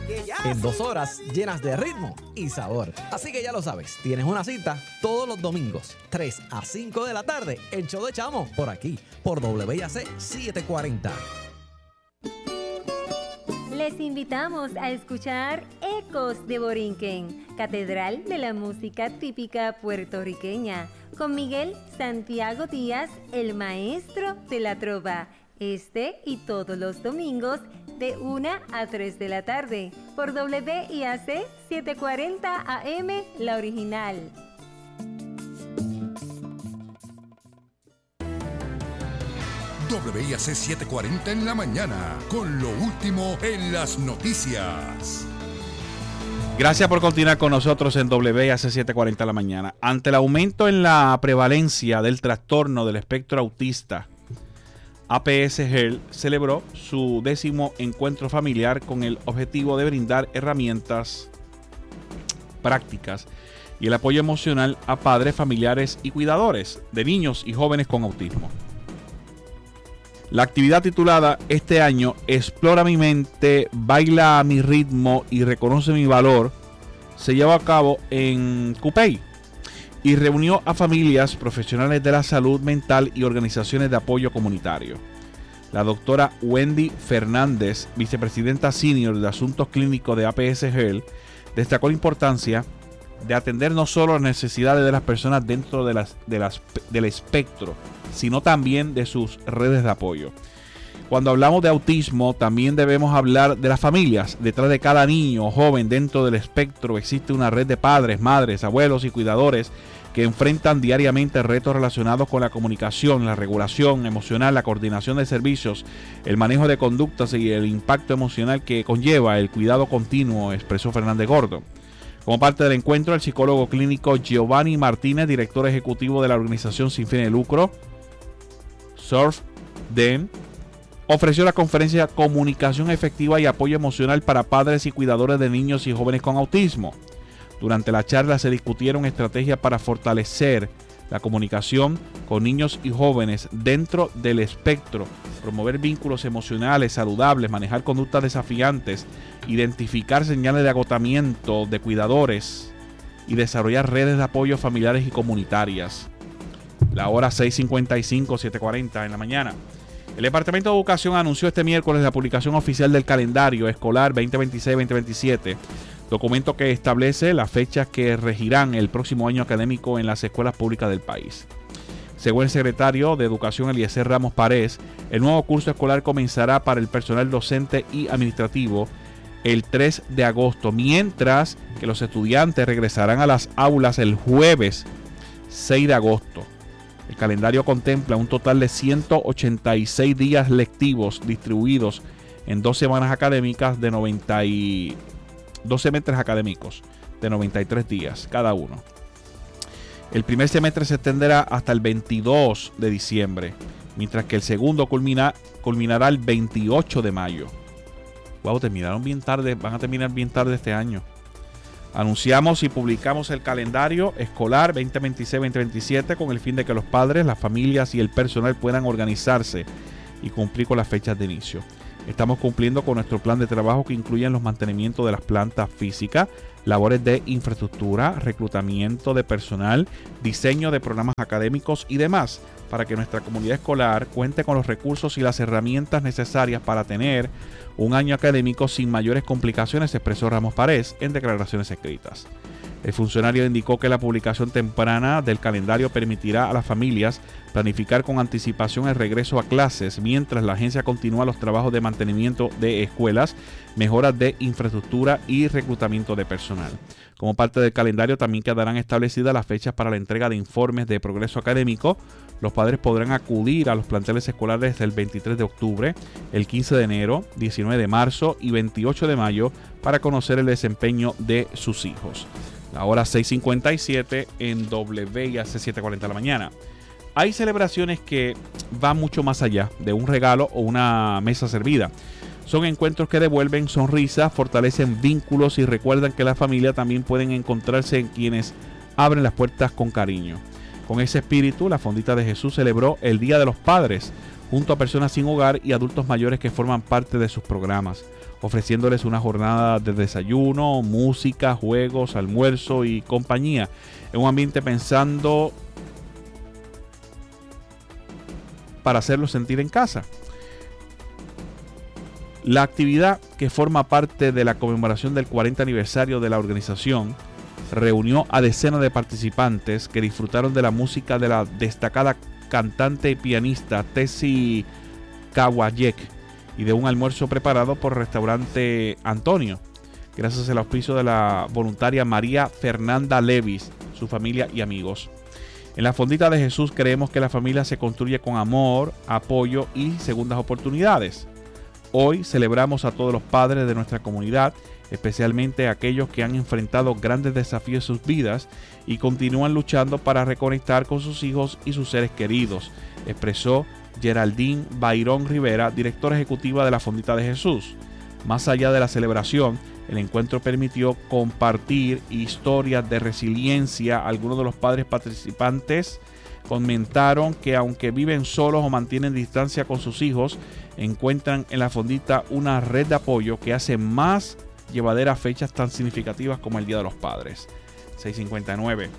en 2 horas llenas de ritmo y sabor. Así que ya lo sabes, tienes una cita todos los domingos, 3 a 5 de la tarde, el show de Chamo, por aquí, por WIAC 740. Les invitamos a escuchar Ecos de Borinquen, Catedral de la Música Típica Puertorriqueña, con Miguel Santiago Díaz, el maestro de la trova. Este y todos los domingos de 1 a 3 de la tarde por WIAC 740 AM, la original. WIAC 740 en la mañana, con lo último en las noticias. Gracias por continuar con nosotros en WIAC 740 en la mañana. Ante el aumento en la prevalencia del trastorno del espectro autista, APS Health celebró su 10º encuentro familiar con el objetivo de brindar herramientas prácticas y el apoyo emocional a padres, familiares y cuidadores de niños y jóvenes con autismo. La actividad titulada este año Explora mi mente, baila a mi ritmo y reconoce mi valor se llevó a cabo en Cupey y reunió a familias, profesionales de la salud mental y organizaciones de apoyo comunitario. La doctora Wendy Fernández, vicepresidenta senior de Asuntos Clínicos de APS Health, destacó la importancia de atender no solo las necesidades de las personas dentro del espectro, sino también de sus redes de apoyo. Cuando hablamos de autismo, también debemos hablar de las familias. Detrás de cada niño o joven dentro del espectro existe una red de padres, madres, abuelos y cuidadores que enfrentan diariamente retos relacionados con la comunicación, la regulación emocional, la coordinación de servicios, el manejo de conductas y el impacto emocional que conlleva el cuidado continuo, expresó Fernández Gordo. Como parte del encuentro, el psicólogo clínico Giovanni Martínez, director ejecutivo de la organización sin fin de lucro, SurfDem, ofreció la conferencia Comunicación Efectiva y Apoyo Emocional para Padres y Cuidadores de Niños y Jóvenes con Autismo. Durante la charla se discutieron estrategias para fortalecer la comunicación con niños y jóvenes dentro del espectro, promover vínculos emocionales saludables, manejar conductas desafiantes, identificar señales de agotamiento de cuidadores y desarrollar redes de apoyo familiares y comunitarias. La hora 6:55, 7:40 en la mañana. El Departamento de Educación anunció este miércoles la publicación oficial del calendario escolar 2026-2027, documento que establece las fechas que regirán el próximo año académico en las escuelas públicas del país. Según el secretario de Educación Eliezer Ramos Párez, el nuevo curso escolar comenzará para el personal docente y administrativo el 3 de agosto, mientras que los estudiantes regresarán a las aulas el jueves 6 de agosto. El calendario contempla un total de 186 días lectivos distribuidos en 2 semanas académicas de 2 semestres académicos de 93 días cada uno. El primer semestre se extenderá hasta el 22 de diciembre, mientras que el segundo culminará el 28 de mayo. Wow, terminaron bien tarde, van a terminar bien tarde este año. Anunciamos y publicamos el calendario escolar 2026-2027 con el fin de que los padres, las familias y el personal puedan organizarse y cumplir con las fechas de inicio. Estamos cumpliendo con nuestro plan de trabajo que incluye los mantenimientos de las plantas físicas, labores de infraestructura, reclutamiento de personal, diseño de programas académicos y demás, para que nuestra comunidad escolar cuente con los recursos y las herramientas necesarias para tener un año académico sin mayores complicaciones, expresó Ramos Párez en declaraciones escritas. El funcionario indicó que la publicación temprana del calendario permitirá a las familias planificar con anticipación el regreso a clases, mientras la agencia continúa los trabajos de mantenimiento de escuelas, mejoras de infraestructura y reclutamiento de personal. Como parte del calendario también quedarán establecidas las fechas para la entrega de informes de progreso académico. Los padres podrán acudir a los planteles escolares el 23 de octubre, el 15 de enero, 19 de marzo y 28 de mayo para conocer el desempeño de sus hijos. La hora 6:57 en WIAC 740 de la mañana. Hay celebraciones que van mucho más allá de un regalo o una mesa servida. Son encuentros que devuelven sonrisas, fortalecen vínculos y recuerdan que la familia también pueden encontrarse en quienes abren las puertas con cariño. Con ese espíritu, la Fondita de Jesús celebró el Día de los Padres junto a personas sin hogar y adultos mayores que forman parte de sus programas. ofreciéndoles una jornada de desayuno, música, juegos, almuerzo y compañía, en un ambiente pensando para hacerlos sentir en casa. La actividad, que forma parte de la conmemoración del 40 aniversario de la organización, reunió a decenas de participantes que disfrutaron de la música de la destacada cantante y pianista Tessie Kawayek y de un almuerzo preparado por el restaurante Antonio, gracias al auspicio de la voluntaria María Fernanda Levis, su familia y amigos. En la Fondita de Jesús creemos que la familia se construye con amor, apoyo y segundas oportunidades. Hoy celebramos a todos los padres de nuestra comunidad, especialmente a aquellos que han enfrentado grandes desafíos en sus vidas y continúan luchando para reconectar con sus hijos y sus seres queridos, expresó Geraldine Bayrón Rivera, directora ejecutiva de la Fondita de Jesús. Más allá de la celebración, el encuentro permitió compartir historias de resiliencia. Algunos de los padres participantes comentaron que aunque viven solos o mantienen distancia con sus hijos, encuentran en la Fondita una red de apoyo que hace más llevadera fechas tan significativas como el Día de los Padres. 659.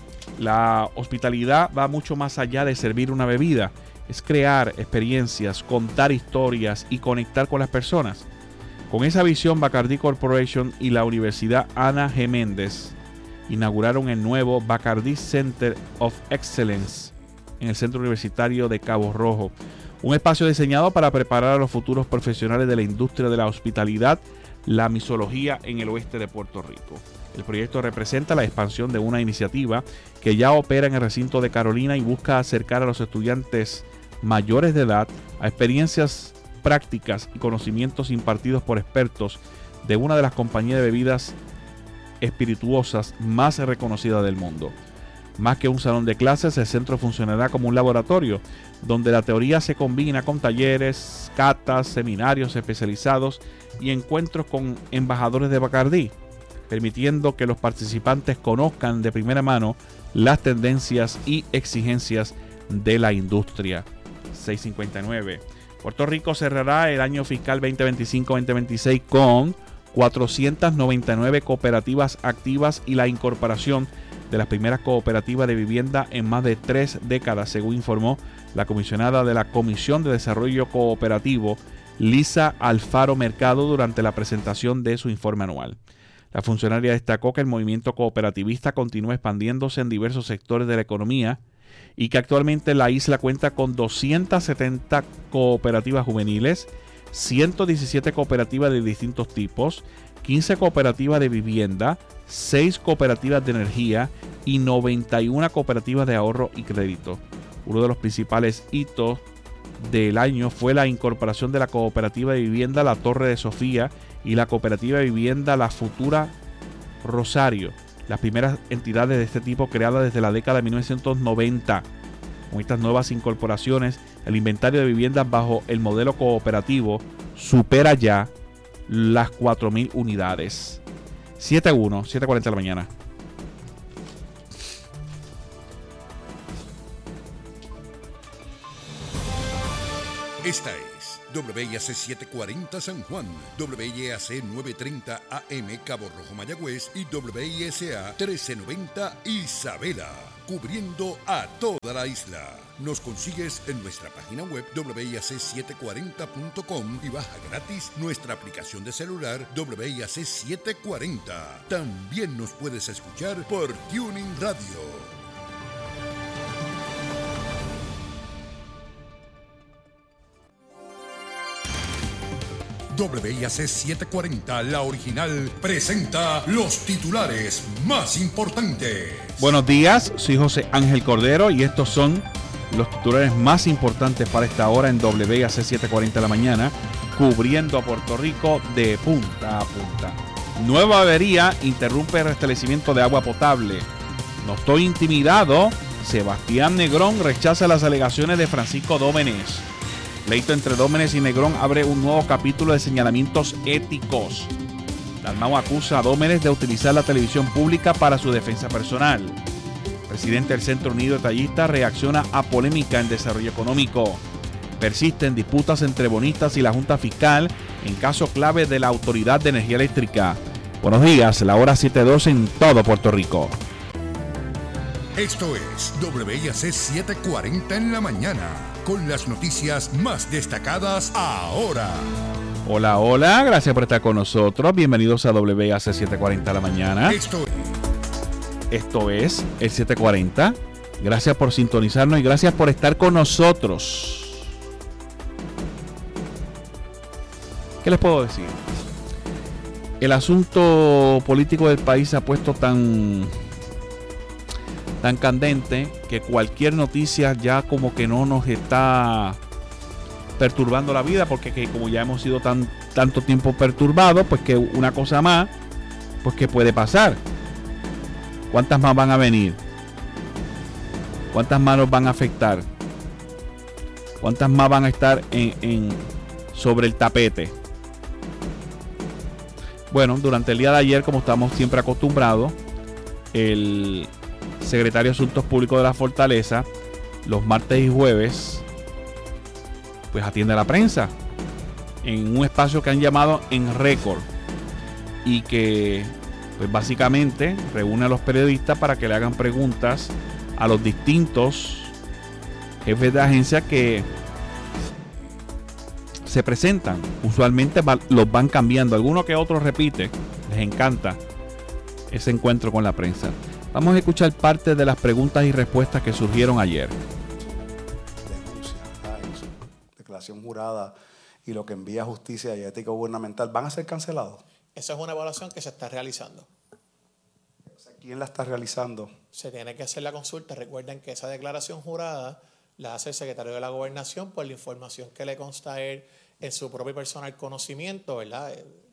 La hospitalidad va mucho más allá de servir una bebida. Es crear experiencias, contar historias y conectar con las personas. Con esa visión, Bacardi Corporation y la Universidad Ana G. Méndez inauguraron el nuevo Bacardi Center of Excellence en el Centro Universitario de Cabo Rojo, un espacio diseñado para preparar a los futuros profesionales de la industria de la hospitalidad, la misología en el oeste de Puerto Rico. El proyecto representa la expansión de una iniciativa que ya opera en el recinto de Carolina y busca acercar a los estudiantes mayores de edad a experiencias prácticas y conocimientos impartidos por expertos de una de las compañías de bebidas espirituosas más reconocidas del mundo. Más que un salón de clases, el centro funcionará como un laboratorio donde la teoría se combina con talleres, catas, seminarios especializados y encuentros con embajadores de Bacardi, permitiendo que los participantes conozcan de primera mano las tendencias y exigencias de la industria. 659. Puerto Rico cerrará el año fiscal 2025-2026 con 499 cooperativas activas y la incorporación de las primeras cooperativas de vivienda en más de 3 décadas, según informó la comisionada de la Comisión de Desarrollo Cooperativo, Lisa Alfaro Mercado, durante la presentación de su informe anual. La funcionaria destacó que el movimiento cooperativista continúa expandiéndose en diversos sectores de la economía y que actualmente la isla cuenta con 270 cooperativas juveniles, 117 cooperativas de distintos tipos, 15 cooperativas de vivienda, 6 cooperativas de energía y 91 cooperativas de ahorro y crédito. Uno de los principales hitos del año fue la incorporación de la cooperativa de vivienda La Torre de Sofía y la cooperativa de vivienda La Futura Rosario, las primeras entidades de este tipo creadas desde la década de 1990. Con estas nuevas incorporaciones, el inventario de viviendas bajo el modelo cooperativo supera ya las 4.000 unidades. 7:40 de la mañana. Esta es WIAC 740 San Juan, WIAC 930 AM Cabo Rojo Mayagüez y WISA 1390 Isabela, cubriendo a toda la isla. Nos consigues en nuestra página web WIAC740.com y baja gratis nuestra aplicación de celular WIAC 740. También nos puedes escuchar por Tuning Radio. WIAC 740, la original, presenta los titulares más importantes. Buenos días, soy José Ángel Cordero y estos son los titulares más importantes para esta hora en WIAC 740 de la mañana, cubriendo a Puerto Rico de punta a punta. Nueva avería interrumpe el restablecimiento de agua potable. No estoy intimidado. Sebastián Negrón rechaza las alegaciones de Francisco Dómenes. Pleito entre Dómenes y Negrón abre un nuevo capítulo de señalamientos éticos. Dalmau acusa a Dómenes de utilizar la televisión pública para su defensa personal. Presidente del Centro Unido de Tallistas reacciona a polémica en desarrollo económico. Persisten disputas entre bonistas y la Junta Fiscal en caso clave de la Autoridad de Energía Eléctrica. Buenos días, la hora 7:02 en todo Puerto Rico. Esto es WIAC 740 en la mañana, con las noticias más destacadas ahora. Hola, hola, gracias por estar con nosotros. Bienvenidos a WIAC 740 en la mañana. Esto es el 740. Gracias por sintonizarnos y gracias por estar con nosotros. ¿Qué les puedo decir? El asunto político del país se ha puesto tan candente que cualquier noticia ya como que no nos está perturbando la vida, porque que como ya hemos sido tanto tiempo perturbados, pues que una cosa más, pues que puede pasar. ¿Cuántas más van a venir? ¿Cuántas más nos van a afectar? ¿Cuántas más van a estar sobre el tapete? Bueno, durante el día de ayer, como estamos siempre acostumbrados, el secretario de Asuntos Públicos de la Fortaleza, los martes y jueves, pues atiende a la prensa en un espacio que han llamado En Récord y que pues básicamente reúne a los periodistas para que le hagan preguntas a los distintos jefes de agencia que se presentan. Usualmente los van cambiando, alguno que otro repite. Les encanta ese encuentro con la prensa. Vamos a escuchar parte de las preguntas y respuestas que surgieron ayer. Declaración jurada y lo que envía Justicia y Ética Gubernamental, ¿van a ser cancelados? Esa es una evaluación que se está realizando. ¿Quién la está realizando? Se tiene que hacer la consulta. Recuerden que esa declaración jurada la hace el secretario de la Gobernación por la información que le consta a él en su propio personal conocimiento, ¿verdad?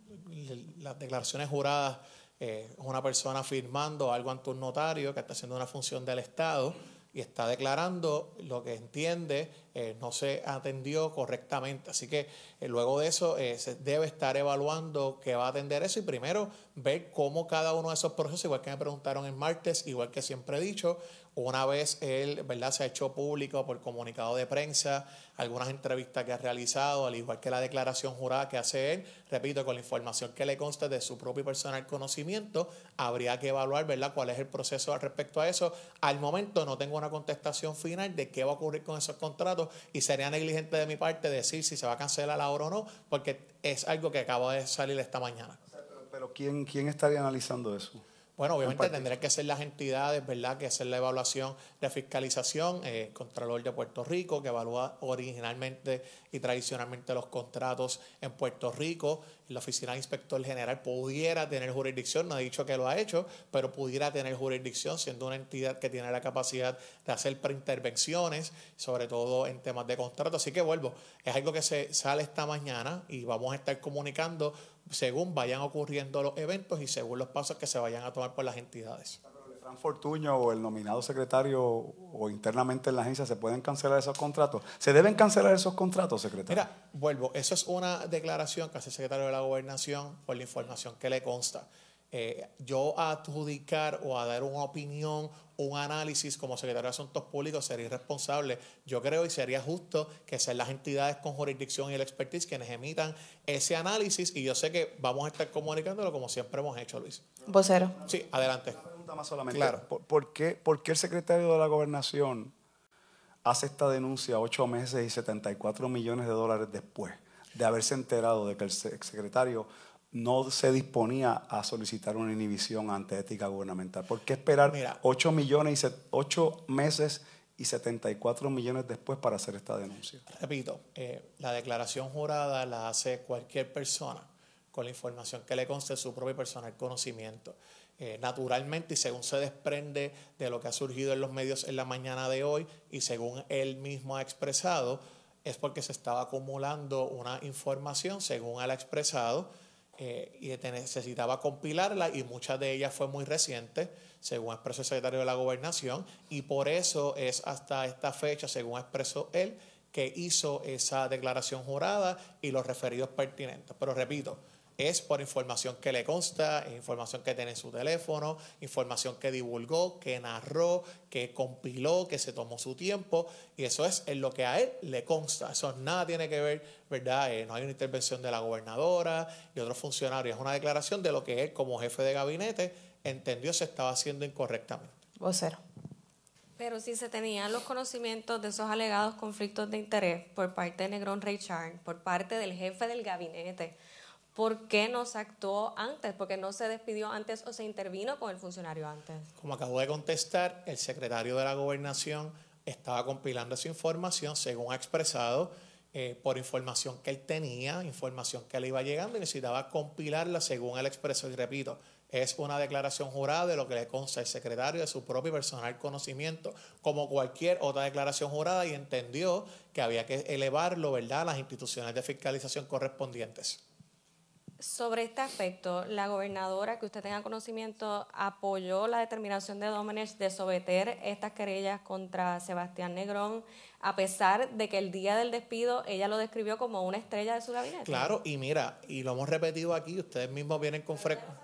Las declaraciones juradas es una persona firmando algo ante un notario que está haciendo una función del Estado y está declarando lo que entiende no se atendió correctamente. Así que luego de eso se debe estar evaluando qué va a atender eso y primero ver cómo cada uno de esos procesos, igual que me preguntaron el martes, igual que siempre he dicho, una vez él, ¿verdad?, se ha hecho público por comunicado de prensa, algunas entrevistas que ha realizado, al igual que la declaración jurada que hace él, repito, con la información que le consta de su propio personal conocimiento, habría que evaluar, ¿verdad?, cuál es el proceso al respecto a eso. Al momento no tengo una contestación final de qué va a ocurrir con esos contratos y sería negligente de mi parte decir si se va a cancelar ahora o no, porque es algo que acaba de salir esta mañana. Pero ¿quién estaría analizando eso? Bueno, obviamente tendrían que ser las entidades, ¿verdad?, que hacer la evaluación de fiscalización, Contralor de Puerto Rico, que evalúa originalmente y tradicionalmente los contratos en Puerto Rico. La Oficina de Inspector General pudiera tener jurisdicción, no he dicho que lo ha hecho, pero pudiera tener jurisdicción, siendo una entidad que tiene la capacidad de hacer preintervenciones, sobre todo en temas de contratos. Así que vuelvo, es algo que se sale esta mañana y vamos a estar comunicando según vayan ocurriendo los eventos y según los pasos que se vayan a tomar por las entidades. Fran Fortuño o el nominado secretario o internamente en la agencia, ¿se pueden cancelar esos contratos? ¿Se deben cancelar esos contratos, secretario? Mira, vuelvo, eso es una declaración que hace el secretario de la Gobernación por la información que le consta. Yo a adjudicar o a dar una opinión, un análisis como secretario de Asuntos Públicos sería irresponsable. Yo creo y sería justo que sean las entidades con jurisdicción y el expertise quienes emitan ese análisis y yo sé que vamos a estar comunicándolo como siempre hemos hecho, Luis. Vocero. Sí, adelante. Una pregunta más solamente. Claro. ¿Por qué el secretario de la Gobernación hace esta denuncia 8 meses y $74 millones después de haberse enterado de que el secretario no se disponía a solicitar una inhibición ante Ética Gubernamental? ¿Por qué esperar 8 meses y 74 millones después para hacer esta denuncia? Repito, la declaración jurada la hace cualquier persona con la información que le conste su propio personal conocimiento. Naturalmente, y según se desprende de lo que ha surgido en los medios en la mañana de hoy y según él mismo ha expresado, es porque se estaba acumulando una información, según él ha expresado, y necesitaba compilarla y muchas de ellas fue muy reciente, según expresó el secretario de la Gobernación, y por eso es hasta esta fecha, según expresó él, que hizo esa declaración jurada y los referidos pertinentes. Pero repito, es por información que le consta, información que tiene en su teléfono, información que divulgó, que narró, que compiló, que se tomó su tiempo, y eso es en lo que a él le consta. Eso nada tiene que ver, ¿verdad? No hay una intervención de la gobernadora y otros funcionarios, es una declaración de lo que él como jefe de gabinete entendió se estaba haciendo incorrectamente. Vocero. Pero si se tenían los conocimientos de esos alegados conflictos de interés por parte de Negrón Reichard, por parte del jefe del gabinete, ¿por qué no se actuó antes? ¿Por qué no se despidió antes o se intervino con el funcionario antes? Como acabo de contestar, el secretario de la Gobernación estaba compilando esa información, según ha expresado, por información que él tenía, información que le iba llegando y necesitaba compilarla según él expresó. Y repito, es una declaración jurada de lo que le consta al secretario de su propio y personal conocimiento, como cualquier otra declaración jurada, y entendió que había que elevarlo, ¿verdad?, a las instituciones de fiscalización correspondientes. Sobre este aspecto, la gobernadora, que usted tenga conocimiento, apoyó la determinación de Domenech de someter estas querellas contra Sebastián Negrón, a pesar de que el día del despido ella lo describió como una estrella de su gabinete. Claro, y mira, y lo hemos repetido aquí, ustedes mismos vienen con frecuencia.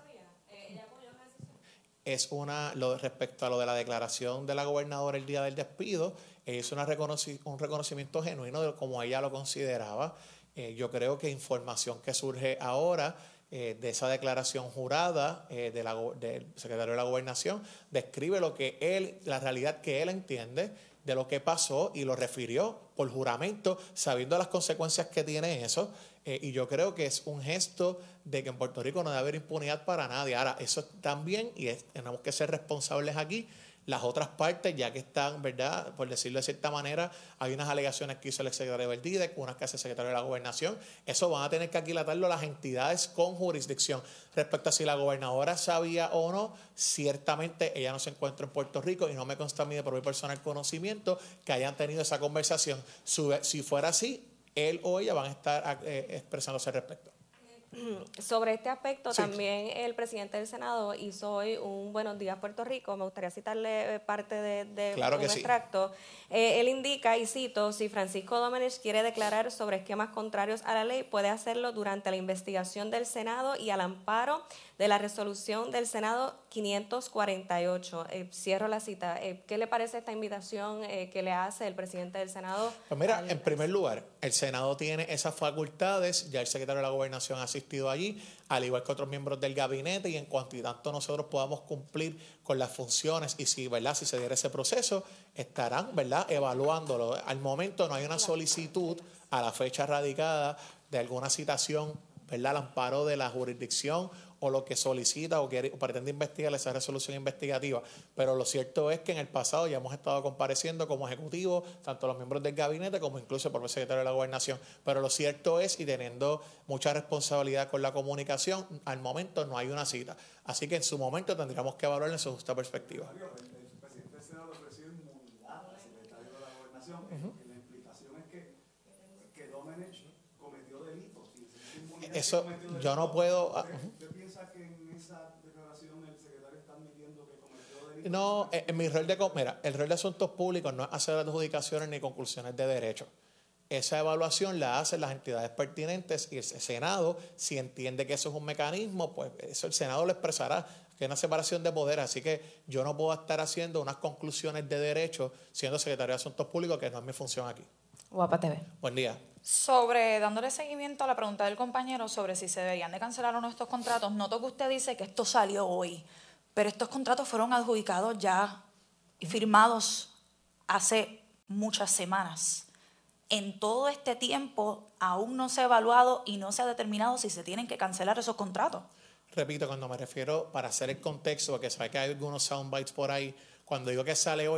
Es respecto a lo de la declaración de la gobernadora el día del despido, es un reconocimiento genuino de cómo ella lo consideraba. Yo creo que información que surge ahora de esa declaración jurada del secretario de la Gobernación describe la realidad que él entiende de lo que pasó y lo refirió por juramento, sabiendo las consecuencias que tiene eso. Y yo creo que es un gesto de que en Puerto Rico no debe haber impunidad para nadie. Ahora, eso también, tenemos que ser responsables aquí. Las otras partes, ya que están, ¿verdad?, por decirlo de cierta manera, hay unas alegaciones que hizo el secretario Verdide, unas que hace el secretario de la Gobernación. Eso van a tener que aquilatarlo las entidades con jurisdicción. Respecto a si la gobernadora sabía o no, ciertamente ella no se encuentra en Puerto Rico y no me consta a mí de propio personal conocimiento que hayan tenido esa conversación. Si fuera así, él o ella van a estar expresándose al respecto. Sobre este aspecto, Sí. también el presidente del Senado hizo hoy un Buenos Días Puerto Rico. Me gustaría citarle parte de Claro un que sí. extracto. Él indica, y cito, si Francisco Domenech quiere declarar sobre esquemas contrarios a la ley, puede hacerlo durante la investigación del Senado y al amparo de la resolución del Senado 548. Cierro la cita. ¿Qué le parece esta invitación que le hace el presidente del Senado? Pues mira, en primer lugar, el Senado tiene esas facultades, ya el secretario de la Gobernación ha asistido allí, al igual que otros miembros del gabinete, y en cuanto y tanto nosotros podamos cumplir con las funciones y si se diera ese proceso, estarán, ¿verdad?, evaluándolo. Al momento no hay una solicitud a la fecha radicada de alguna citación, ¿verdad?, al amparo de la jurisdicción o lo que solicita o pretende investigar esa resolución investigativa. Pero lo cierto es que en el pasado ya hemos estado compareciendo como ejecutivo, tanto los miembros del gabinete como incluso el propio secretario de la Gobernación. Pero lo cierto es, y teniendo mucha responsabilidad con la comunicación, al momento no hay una cita. Así que en su momento tendríamos que evaluarlo en su justa perspectiva. El presidente del Senado le ofreció inmunidad al secretario de la Gobernación. Y la implicación es que Domenech cometió delitos. Eso yo no puedo... ¿Usted piensa que en esa declaración el secretario está admitiendo que cometió delitos? No, en mi rol el rol de asuntos públicos no es hacer adjudicaciones ni conclusiones de derecho. Esa evaluación la hacen las entidades pertinentes y el Senado, si entiende que eso es un mecanismo, pues eso el Senado lo expresará, que es una separación de poderes. Así que yo no puedo estar haciendo unas conclusiones de derecho siendo secretario de Asuntos Públicos, que no es mi función aquí. Guapa TV. Buen día. Dándole seguimiento a la pregunta del compañero sobre si se deberían de cancelar o no estos contratos, noto que usted dice que esto salió hoy, pero estos contratos fueron adjudicados ya y firmados hace muchas semanas. En todo este tiempo aún no se ha evaluado y no se ha determinado si se tienen que cancelar esos contratos. Repito, cuando me refiero, para hacer el contexto, porque sabe que hay algunos soundbites por ahí, cuando digo que sale hoy,